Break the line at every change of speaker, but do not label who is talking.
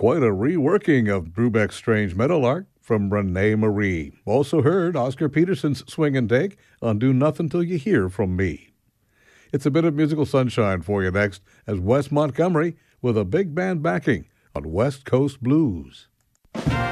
quite a reworking of Brubeck's Strange Meadowlark from Renee Marie. Also heard Oscar Peterson's Swing and Take on Do Nothing Till You Hear From Me. It's a bit of musical sunshine for you next as Wes Montgomery with a big band backing on West Coast Blues.